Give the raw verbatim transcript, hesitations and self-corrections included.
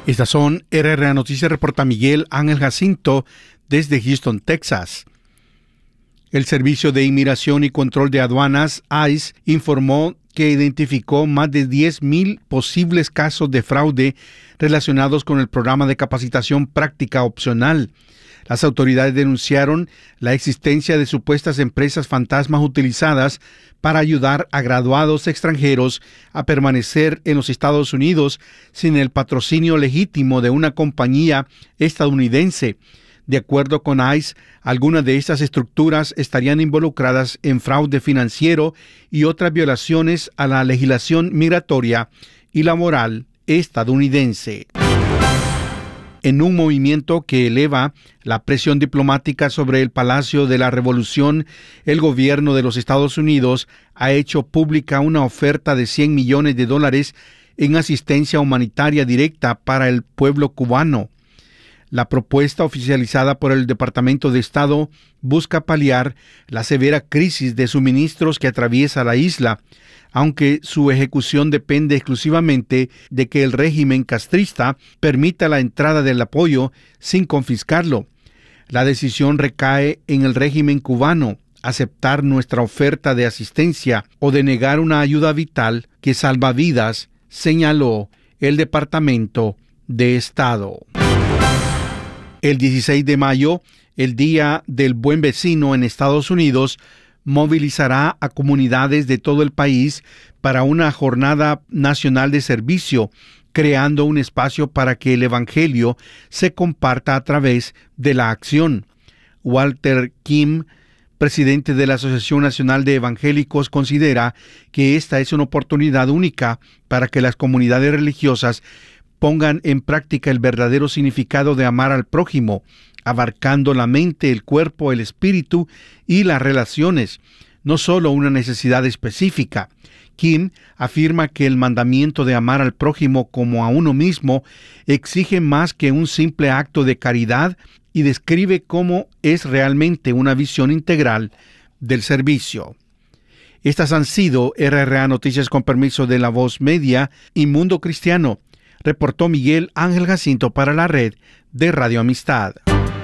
Estas son R R A Noticias, reporta Miguel Ángel Jacinto desde Houston, Texas. El Servicio de Inmigración y Control de Aduanas, I C E, informó que identificó más de diez mil posibles casos de fraude relacionados con el programa de capacitación práctica opcional. Las autoridades denunciaron la existencia de supuestas empresas fantasmas utilizadas para ayudar a graduados extranjeros a permanecer en los Estados Unidos sin el patrocinio legítimo de una compañía estadounidense. De acuerdo con I C E, algunas de estas estructuras estarían involucradas en fraude financiero y otras violaciones a la legislación migratoria y laboral estadounidense. En un movimiento que eleva la presión diplomática sobre el Palacio de la Revolución, el gobierno de los Estados Unidos ha hecho pública una oferta de cien millones de dólares en asistencia humanitaria directa para el pueblo cubano. La propuesta oficializada por el Departamento de Estado busca paliar la severa crisis de suministros que atraviesa la isla, aunque su ejecución depende exclusivamente de que el régimen castrista permita la entrada del apoyo sin confiscarlo. La decisión recae en el régimen cubano aceptar nuestra oferta de asistencia o de negar una ayuda vital que salva vidas, señaló el Departamento de Estado. El dieciséis de mayo, el Día del Buen Vecino en Estados Unidos, movilizará a comunidades de todo el país para una jornada nacional de servicio, creando un espacio para que el Evangelio se comparta a través de la acción. Walter Kim, presidente de la Asociación Nacional de Evangélicos, considera que esta es una oportunidad única para que las comunidades religiosas pongan en práctica el verdadero significado de amar al prójimo, abarcando la mente, el cuerpo, el espíritu y las relaciones, no solo una necesidad específica. Kim afirma que el mandamiento de amar al prójimo como a uno mismo exige más que un simple acto de caridad y describe cómo es realmente una visión integral del servicio. Estas han sido R R A Noticias con permiso de La Voz Media y Mundo Cristiano. Reportó Miguel Ángel Jacinto para la red de Radio Amistad.